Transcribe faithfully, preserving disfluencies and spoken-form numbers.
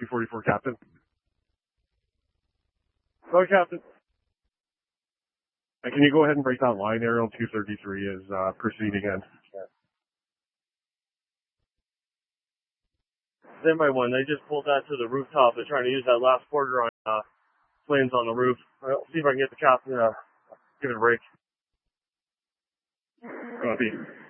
two forty-four, Captain. Sorry, Captain. Uh, can you go ahead and break that line? Aerial two thirty-three is uh, proceeding in. Standby one, they just pulled that to the rooftop. They're trying to use that last quarter on uh, planes on the roof. I'll see if I can get the captain to uh, give it a break. Copy.